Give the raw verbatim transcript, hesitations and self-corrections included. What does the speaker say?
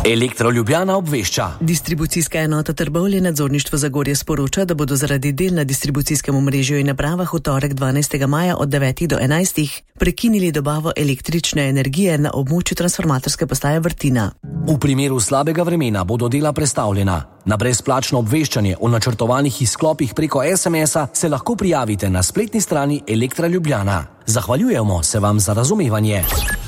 Elektro Ljubljana obvešča. Distribucijska enota Trbovlje nadzorništvo Zagorje sporoča, da bodo zaradi del na distribucijskem omrežju in napravah v torek dvanajstega maja od devetih do enajstih prekinili dobavo električne energije na območju transformatorske postaje Vrtina. V primeru slabega vremena bodo dela prestavljena. Na brezplačno obveščanje o načrtovanih izklopih preko es em es-a se lahko prijavite na spletni strani Elektra Ljubljana. Zahvaljujemo se vam za razumevanje.